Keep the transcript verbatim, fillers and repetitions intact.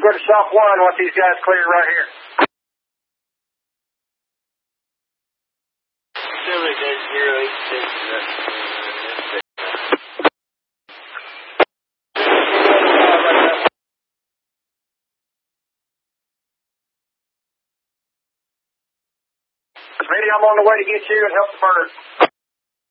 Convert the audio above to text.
Go to shop one once these guys clear right here. Chevy dash zero eight six. Maybe I'm on the way to get you and help the bird.